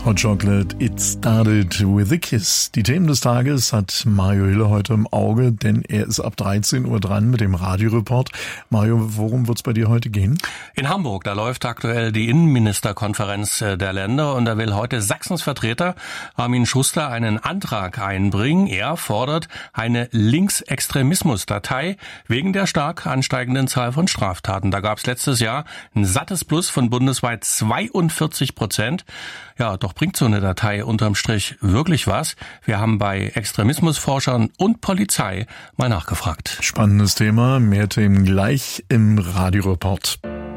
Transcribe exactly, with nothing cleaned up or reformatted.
Hot Chocolate, It Started with a Kiss. Die Themen des Tages hat Mario Hille heute im Auge, denn er ist ab dreizehn Uhr dran mit dem Radioreport. Mario, worum wird's bei dir heute gehen? In Hamburg, da läuft aktuell die Innenministerkonferenz der Länder und da will heute Sachsens Vertreter Armin Schuster einen Antrag einbringen. Er fordert eine Linksextremismusdatei wegen der stark ansteigenden Zahl von Straftaten. Da gab's letztes Jahr ein sattes Plus von bundesweit zweiundvierzig Prozent. Ja, doch bringt so eine Datei unterm Strich wirklich was? Wir haben bei Extremismusforschern und Polizei mal nachgefragt. Spannendes Thema, mehr Themen gleich im Radioreport.